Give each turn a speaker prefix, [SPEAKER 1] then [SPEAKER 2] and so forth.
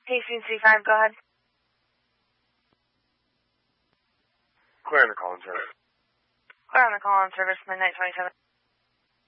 [SPEAKER 1] Hastings 5, go ahead.
[SPEAKER 2] Clear on the call-in service.
[SPEAKER 1] Clear on the call-in service, midnight 27.